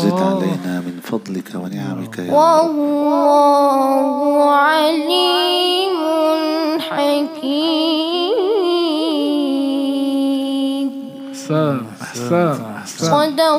وزد علينا من فضلك ونعمك يا رب. والله عليم حكيم. أحسن.